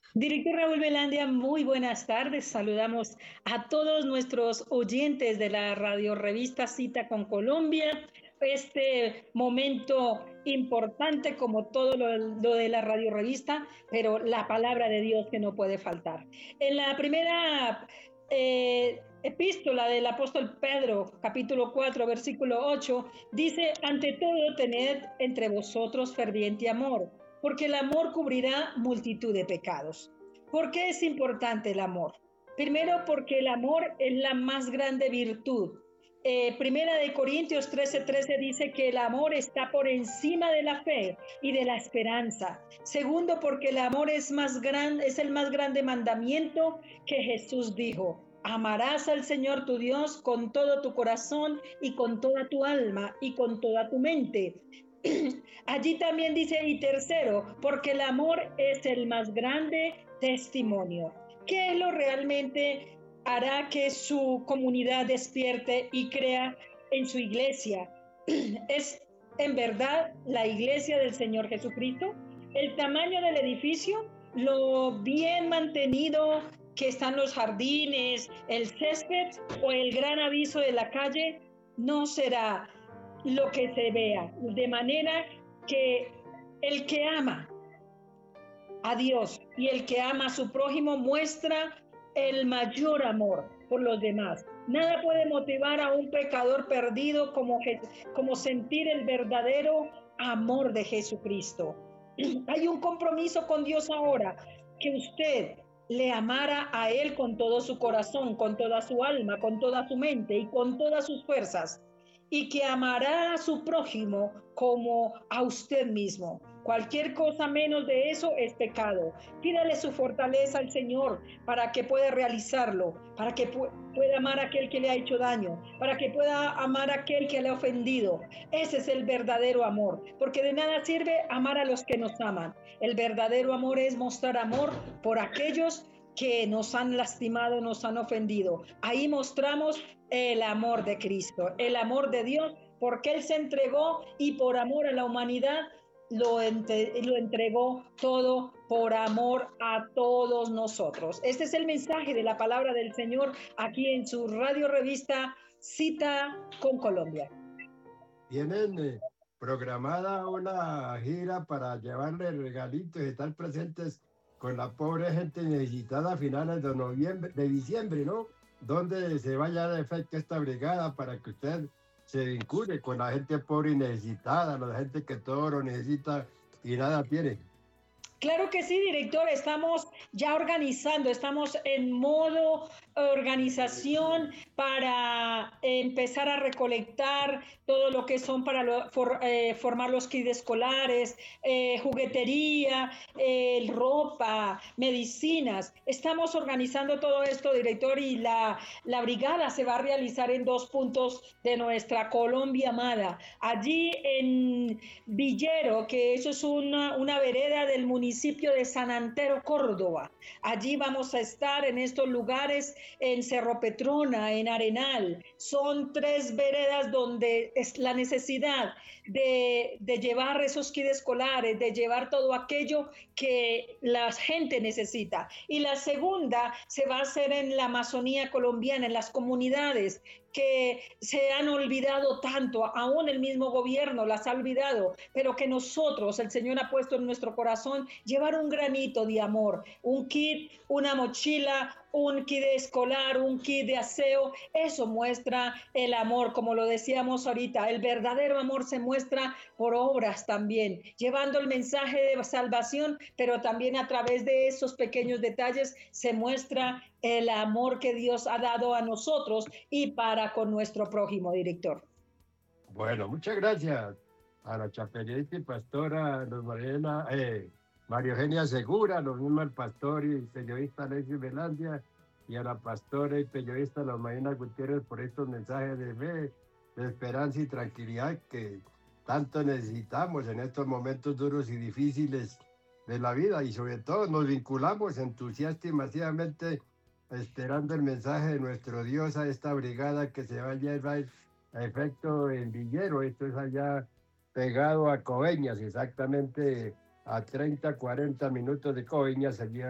Director Raúl Velandia, muy buenas tardes. Saludamos a todos nuestros oyentes de la radio revista Cita con Colombia. Este momento importante como todo lo de la radio revista, pero la palabra de Dios que no puede faltar. En la primera epístola del apóstol Pedro, capítulo 4, versículo 8, dice, ante todo tened entre vosotros ferviente amor, porque el amor cubrirá multitud de pecados. ¿Por qué es importante el amor? Primero, porque el amor es la más grande virtud. Primera de Corintios 13:13 dice que el amor está por encima de la fe y de la esperanza. Segundo, porque el amor es más grande, es el más grande mandamiento que Jesús dijo. Amarás al Señor tu Dios con todo tu corazón y con toda tu alma y con toda tu mente. Allí también dice, y tercero, porque el amor es el más grande testimonio. ¿Qué es lo realmente hará que su comunidad despierte y crea en su iglesia? ¿Es en verdad la iglesia del Señor Jesucristo? ¿El tamaño del edificio? ¿Lo bien mantenido que están los jardines, el césped o el gran aviso de la calle? No será lo que se vea, de manera que el que ama a Dios y el que ama a su prójimo muestra el mayor amor por los demás. Nada puede motivar a un pecador perdido como sentir el verdadero amor de Jesucristo. Hay un compromiso con Dios ahora, que usted le amara a Él con todo su corazón, con toda su alma, con toda su mente y con todas sus fuerzas, y que amará a su prójimo como a usted mismo. Cualquier cosa menos de eso es pecado. Pídale su fortaleza al Señor para que pueda realizarlo, para que pueda amar a aquel que le ha hecho daño, para que pueda amar a aquel que le ha ofendido. Ese es el verdadero amor, porque de nada sirve amar a los que nos aman. El verdadero amor es mostrar amor por aquellos que nos han lastimado, nos han ofendido. Ahí mostramos el amor de Cristo, el amor de Dios, porque Él se entregó y por amor a la humanidad lo entregó todo por amor a todos nosotros. Este es el mensaje de la palabra del Señor aquí en su radio revista Cita con Colombia. Tienen programada una gira para llevarle regalitos y estar presentes con la pobre gente necesitada a finales de noviembre, de diciembre, ¿no? Donde se vaya de efecto esta brigada para que usted se vincule con la gente pobre y necesitada, la gente que todo lo necesita y nada tiene. Claro que sí, director, estamos ya organizando, estamos en modo organización para empezar a recolectar todo lo que son para formar los kits escolares, juguetería, ropa, medicinas. Estamos organizando todo esto, director, y la brigada se va a realizar en dos puntos de nuestra Colombia amada. Allí en Villero, que eso es una vereda del municipio de San Antero, Córdoba. Allí vamos a estar en estos lugares, en Cerro Petrona, en Arenal. Son tres veredas donde es la necesidad de llevar esos kits escolares, de llevar todo aquello que la gente necesita. Y la segunda se va a hacer en la Amazonía colombiana, en las comunidades que se han olvidado tanto, aún el mismo gobierno las ha olvidado, pero que nosotros, el Señor ha puesto en nuestro corazón, llevar un granito de amor, un kit, una mochila, un kit escolar, un kit de aseo. Eso muestra el amor, como lo decíamos ahorita. El verdadero amor se muestra por obras también, llevando el mensaje de salvación, pero también a través de esos pequeños detalles se muestra el amor que Dios ha dado a nosotros y para con nuestro prójimo, director. Bueno, muchas gracias a la chapelista y pastora María Eugenia Segura, lo mismo al pastor y periodista Alexis Velandia y a la pastora y periodista Marina Gutiérrez por estos mensajes de fe, de esperanza y tranquilidad que tanto necesitamos en estos momentos duros y difíciles de la vida, y sobre todo nos vinculamos entusiasta y masivamente esperando el mensaje de nuestro Dios a esta brigada que se va a llevar a efecto en Villero. Esto es allá pegado a Coveñas, exactamente a 30, 40 minutos de Coveñas, allí